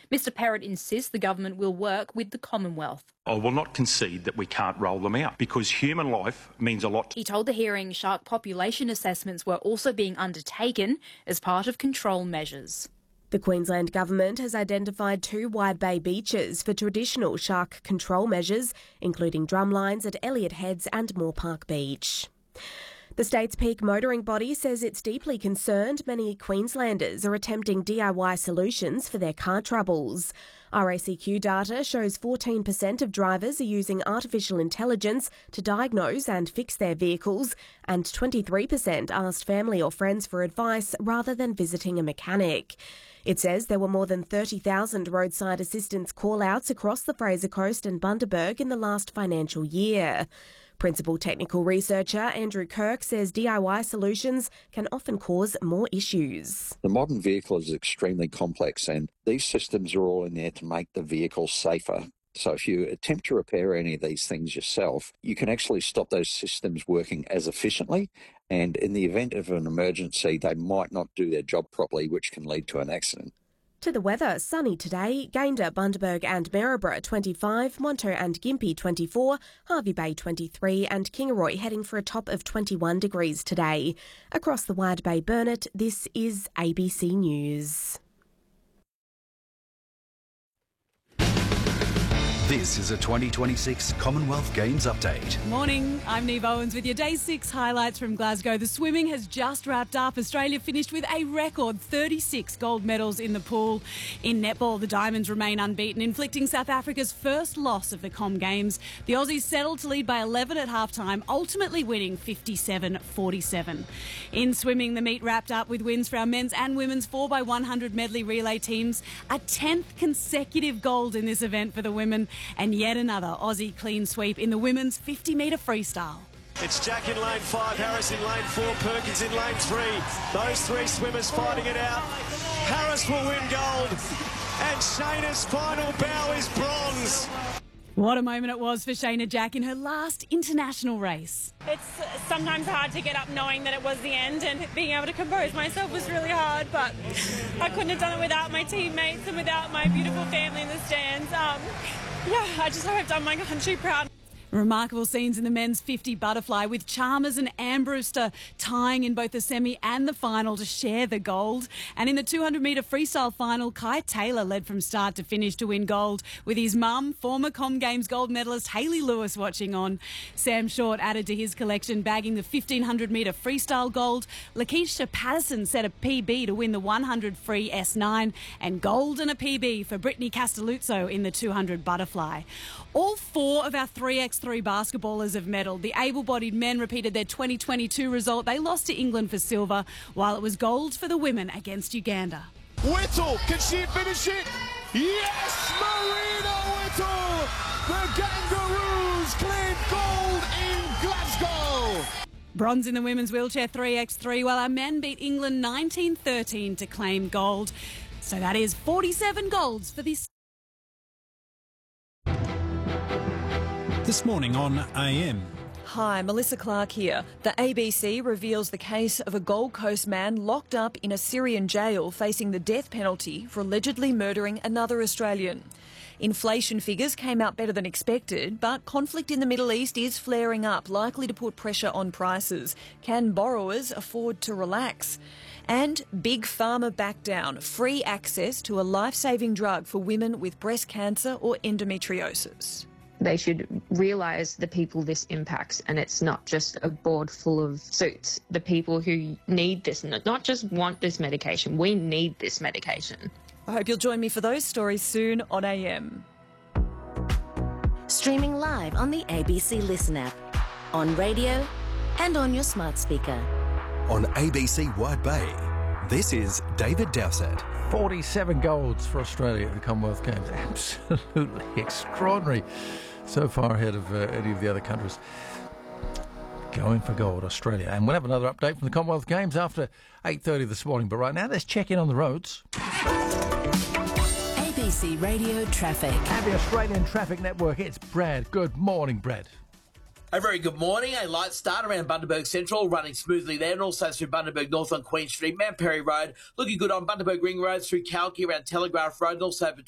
Mr Perrott insists the government will work with the Commonwealth. I will not concede that we can't roll them out because human life means a lot. He told the hearing shark population assessments were also being undertaken as part of control measures. The Queensland Government has identified 2 Wide Bay beaches for traditional shark control measures, including drumlines at Elliott Heads and Moore Park Beach. The state's peak motoring body says it's deeply concerned many Queenslanders are attempting DIY solutions for their car troubles. RACQ data shows 14% of drivers are using artificial intelligence to diagnose and fix their vehicles, and 23% asked family or friends for advice rather than visiting a mechanic. It says there were more than 30,000 roadside assistance call-outs across the Fraser Coast and Bundaberg in the last financial year. Principal technical researcher Andrew Kirk says DIY solutions can often cause more issues. The modern vehicle is extremely complex, and these systems are all in there to make the vehicle safer. So if you attempt to repair any of these things yourself, you can actually stop those systems working as efficiently, and in the event of an emergency, they might not do their job properly, which can lead to an accident. To the weather, sunny today, Gayndah, Bundaberg and Maryborough 25, Monto and Gympie 24, Hervey Bay 23 and Kingaroy heading for a top of 21 degrees today. Across the Wide Bay Burnett, this is ABC News. This is a 2026 Commonwealth Games update. Morning, I'm Neve Owens with your Day 6 highlights from Glasgow. The swimming has just wrapped up. Australia finished with a record 36 gold medals in the pool. In netball, the Diamonds remain unbeaten, inflicting South Africa's first loss of the Com Games. The Aussies settled to lead by 11 at half-time, ultimately winning 57-47. In swimming, the meet wrapped up with wins for our men's and women's 4x100 medley relay teams. A 10th consecutive gold in this event for the women, and yet another Aussie clean sweep in the women's 50-metre freestyle. It's Jack in lane 5, Harris in lane 4, Perkins in lane 3. Those 3 swimmers fighting it out. Harris will win gold, and Shayna's final bow is bronze. What a moment it was for Shayna Jack in her last international race. It's sometimes hard to get up knowing that it was the end, and being able to compose myself was really hard, but I couldn't have done it without my teammates and without my beautiful family in the stands. I just hope I've done my country proud. Remarkable scenes in the men's 50 butterfly with Chalmers and Ambrewster tying in both the semi and the final to share the gold. And in the 200-metre freestyle final, Kai Taylor led from start to finish to win gold with his mum, former Com Games gold medalist Hayley Lewis, watching on. Sam Short added to his collection, bagging the 1,500-metre freestyle gold. Lakeisha Patterson set a PB to win the 100 free S9, and gold and a PB for Brittany Castelluzzo in the 200 butterfly. All 4 of our 3x3 basketballers have medalled. The able-bodied men repeated their 2022 result. They lost to England for silver, while it was gold for the women against Uganda. Whittle, can she finish it? Yes, Marina Whittle! The Kangaroos claim gold in Glasgow! Bronze in the women's wheelchair 3x3, while our men beat England 19-13 to claim gold. So that is 47 golds for this. This morning on AM. Hi, Melissa Clark here. The ABC reveals the case of a Gold Coast man locked up in a Syrian jail facing the death penalty for allegedly murdering another Australian. Inflation figures came out better than expected, but conflict in the Middle East is flaring up, likely to put pressure on prices. Can borrowers afford to relax? And Big Pharma back down, free access to a life-saving drug for women with breast cancer or endometriosis. They should realise the people this impacts, and it's not just a board full of suits. The people who need this, not just want this medication, we need this medication. I hope you'll join me for those stories soon on AM. Streaming live on the ABC Listen app, on radio and on your smart speaker. On ABC Wide Bay, this is David Dowsett. 47 golds for Australia at the Commonwealth Games. Absolutely extraordinary. So far ahead of any of the other countries. Going for gold, Australia. And we'll have another update from the Commonwealth Games after 8:30 this morning. But right now, let's check in on the roads. ABC Radio Traffic. And the Australian Traffic Network, it's Brad. Good morning, Brad. A very good morning. A light start around Bundaberg Central, running smoothly there, and also through Bundaberg North on Queen Street, Mount Perry Road, looking good on Bundaberg Ring Road, through Kalki around Telegraph Road, and also